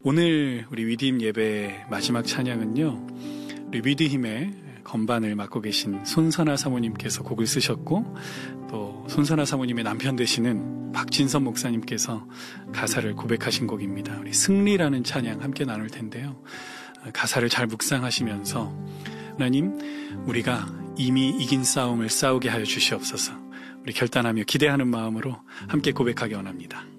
오늘 우리 위드힘 예배 마지막 찬양은요, 우리 위드힘의 건반을 맡고 계신 손선아 사모님께서 곡을 쓰셨고, 또 손선아 사모님의 남편 되시는 박진선 목사님께서 가사를 고백하신 곡입니다. 우리 승리라는 찬양 함께 나눌 텐데요. 가사를 잘 묵상하시면서 하나님, 우리가 이미 이긴 싸움을 싸우게 하여 주시옵소서. 우리 결단하며 기대하는 마음으로 함께 고백하기 원합니다.